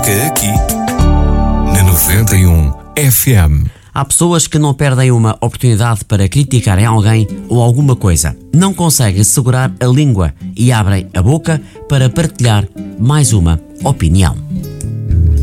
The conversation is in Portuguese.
Fica aqui na 91 FM. Há pessoas que não perdem uma oportunidade para criticarem alguém ou alguma coisa. Não conseguem segurar a língua e abrem a boca para partilhar mais uma opinião.